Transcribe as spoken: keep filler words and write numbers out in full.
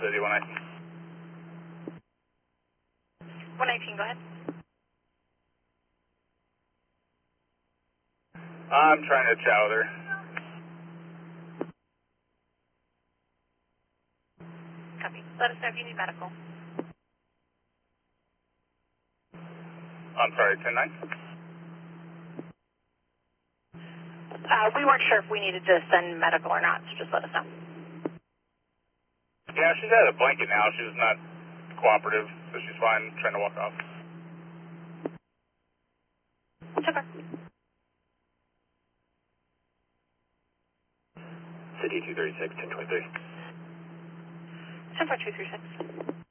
City one nineteen. one nineteen, go ahead. I'm trying to chat with her. Copy. Let us know if you need medical. I'm sorry, ten nine? Uh, we weren't sure if we needed to send medical or not, so just let us know. Yeah, she's had a blanket now. She's not cooperative, so she's fine trying to walk off. Okay. City two thirty-six, ten twenty-three. ten four two three six.